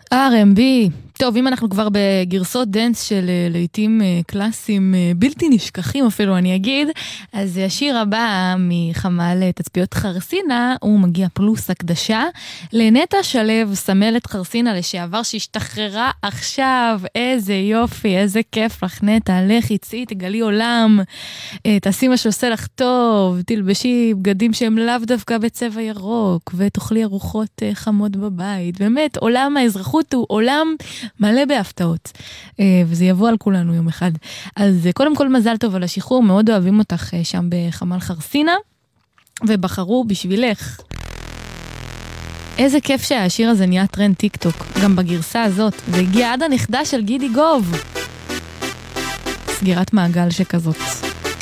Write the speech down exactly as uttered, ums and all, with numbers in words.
אר אם בי. טוב, אם אנחנו כבר בגרסות דנס של לעיתים קלאסיים בלתי נשכחים אפילו, אני אגיד, אז השיר הבא מחמ"ל תצפיות חרסינה, הוא מגיע פלוס הקדשה, לנטע שלו, סמלת חרסינה לשעבר, שהשתחררה עכשיו, איזה יופי, איזה כיף לך נטע, לכי, צאי, תגלי עולם, תעשי מה שעושה לך טוב, תלבשי בגדים שהם לאו דווקא בצבע ירוק, ותאכלי ארוחות חמות בבית, באמת, עולם האזרחות הוא עולם מלא בהפתעות, וזה יבוא על כולנו יום אחד. אז קודם כל מזל טוב על השחרור, מאוד אוהבים אותך שם בחמ"ל חרסינה, ובחרו בשבילך. איזה כיף שהשיר הזה נהיה טרנד טיק טוק, גם בגרסה הזאת, זה הגיע עד הנכדה של גידי גוב. סגירת מעגל שכזאת.